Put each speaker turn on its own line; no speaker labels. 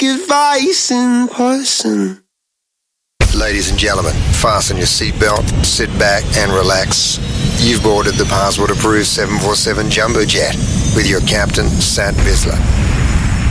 advice in person.
Ladies and gentlemen, fasten your seatbelt, sit back and relax. You've boarded the passport-approved 747 Jumbo Jet with your captain, Sat Bisler.